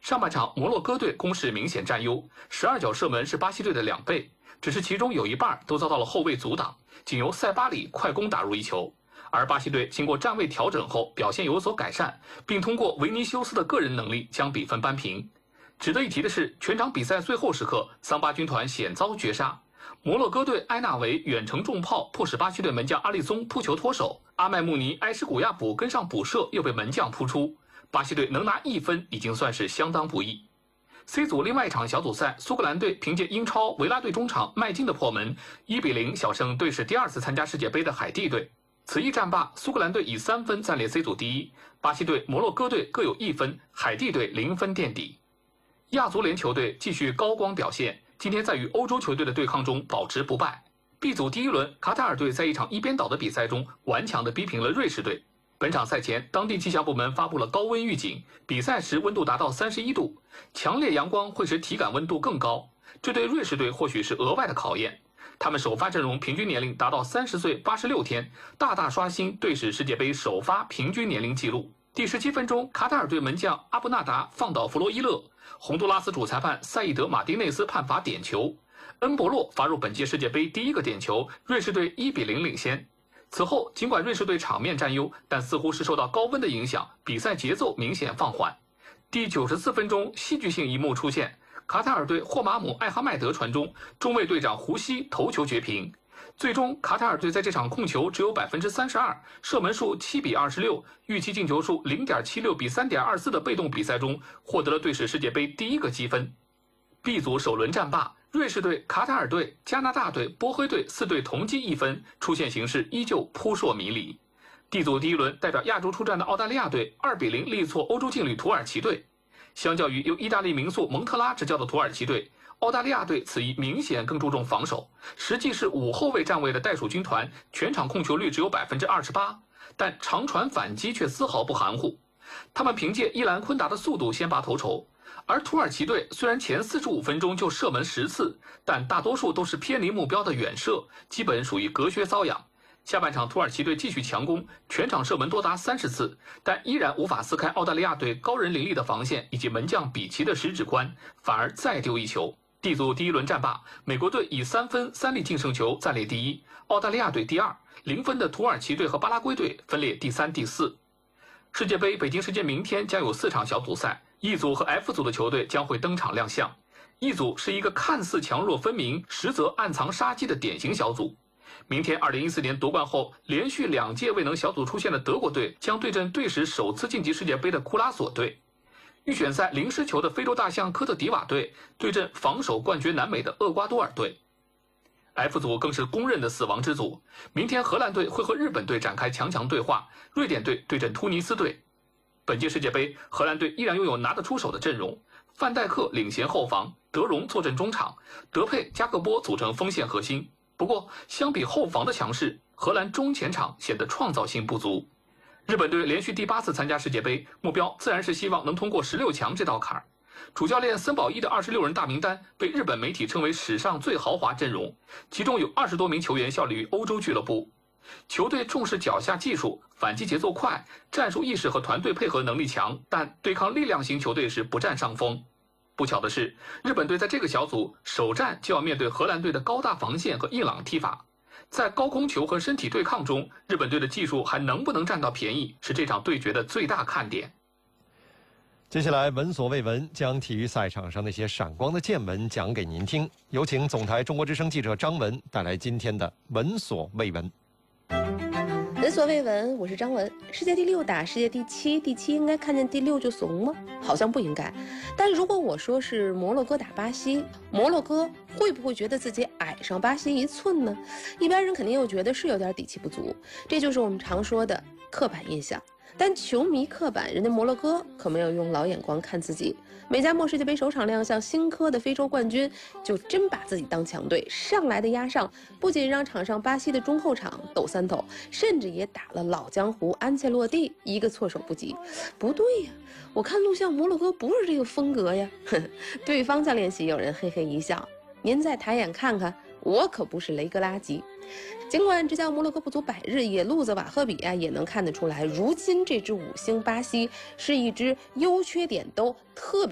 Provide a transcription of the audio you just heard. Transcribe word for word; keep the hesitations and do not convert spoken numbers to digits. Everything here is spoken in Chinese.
上半场摩洛哥队攻势明显占优，十二脚射门是巴西队的两倍，只是其中有一半都遭到了后卫阻挡，仅由塞巴里快攻打入一球。而巴西队经过站位调整后表现有所改善，并通过维尼修斯的个人能力将比分扳平。值得一提的是，全场比赛最后时刻，桑巴军团险遭绝杀。摩洛哥队埃纳维远程重炮迫使巴西队门将阿利松扑球脱手，阿麦穆尼埃什古亚卜跟上补射又被门将扑出。巴西队能拿一分已经算是相当不易。C 组另外一场小组赛，苏格兰队凭借英超维拉队中场麦金的破门，一比零小胜对是第二次参加世界杯的海地队。此役战罢，苏格兰队以三分暂列 C 组第一，巴西队、摩洛哥队各有一分，海地队零分垫底。亚足联球队继续高光表现，今天在与欧洲球队的对抗中保持不败。B 组第一轮，卡塔尔队在一场一边倒的比赛中顽强地逼平了瑞士队。本场赛前，当地气象部门发布了高温预警，比赛时温度达到三十一度，强烈阳光会使体感温度更高，这对瑞士队或许是额外的考验。他们首发阵容平均年龄达到三十岁八十六天，大大刷新队史世界杯首发平均年龄纪录。第十七分钟，卡塔尔队门将阿布纳达放倒弗洛伊勒，洪都拉斯主裁判赛义德马丁内斯判罚点球，恩博洛罚入本届世界杯第一个点球，瑞士队一比零领先。此后，尽管瑞士队场面占优，但似乎是受到高温的影响，比赛节奏明显放缓。第九十四分钟，戏剧性一幕出现，卡塔尔队霍马姆艾哈迈德传中，中卫队长胡西头球绝平。最终，卡塔尔队在这场控球只有 百分之三十二， 射门数七比二十六，预期进球数 零点七六比三点二四的被动比赛中，获得了队史世界杯第一个积分。B 组首轮战罢，瑞士队、卡塔尔队、加拿大队、波黑队四队同积一分，出线形势依旧扑朔迷离。D 组第一轮，代表亚洲出战的澳大利亚队二比零力挫欧洲劲旅土耳其队。相较于由意大利名宿蒙特拉执教的土耳其队，澳大利亚队此役明显更注重防守，实际是五后卫站位的袋鼠军团，全场控球率只有 百分之二十八， 但长传反击却丝毫不含糊。他们凭借伊兰昆达的速度先拔头筹，而土耳其队虽然前四十五分钟就射门十次，但大多数都是偏离目标的远射，基本属于隔靴搔痒。下半场土耳其队继续强攻，全场射门多达三十次，但依然无法撕开澳大利亚队高人凌厉的防线以及门将比奇的十指关，反而再丢一球。D 组第一轮战罢，美国队以三分三粒净胜球暂列第一，澳大利亚队第二，零分的土耳其队和巴拉圭队分列第三、第四。世界杯北京时间明天将有四场小组赛， E 组和 F 组的球队将会登场亮相。E 组是一个看似强弱分明，实则暗藏杀机的典型小组。明天二零一四年夺冠后连续两届未能小组出线的德国队将对阵队史首次晋级世界杯的库拉索队。预选赛零失球的非洲大象科特迪瓦队对阵防守冠绝南美的厄瓜多尔队。F 组更是公认的死亡之组，明天荷兰队会和日本队展开强强对话，瑞典队对阵突尼斯队。本届世界杯，荷兰队依然拥有拿得出手的阵容，范戴克领衔后防，德容坐镇中场，德佩、加克波组成锋线核心。不过，相比后防的强势，荷兰中前场显得创造性不足。日本队连续第八次参加世界杯，目标自然是希望能通过十六强这道坎儿。主教练森保一的二十六人大名单被日本媒体称为史上最豪华阵容，其中有二十多名球员效力于欧洲俱乐部。球队重视脚下技术，反击节奏快，战术意识和团队配合能力强，但对抗力量型球队时不占上风。不巧的是，日本队在这个小组首战就要面对荷兰队的高大防线和硬朗踢法。在高空球和身体对抗中，日本队的技术还能不能占到便宜，是这场对决的最大看点。 接下来闻所未闻，将体育赛场上那些闪光的见闻讲给您听。有请总台中国之声记者张文带来今天的闻所未闻。 闻所未闻，我是张文。世界第六打世界第七，第七应该看见第六就怂吗？好像不应该。但如果我说是摩洛哥打巴西，摩洛哥会不会觉得自己矮上巴西一寸呢？一般人肯定又觉得是有点底气不足，这就是我们常说的刻板印象。但球迷刻板，人家摩洛哥可没有用老眼光看自己。美加墨世界杯首场亮相，新科的非洲冠军就真把自己当强队，上来的压上，不仅让场上巴西的中后场抖三抖，甚至也打了老江湖安切洛蒂一个措手不及。不对呀，我看录像摩洛哥不是这个风格呀。对方在练习，有人嘿嘿一笑，您再抬眼看看，我可不是雷格拉吉。尽管执教摩洛哥不足百日，野路子瓦赫比啊也能看得出来，如今这支五星巴西是一支优缺点都特别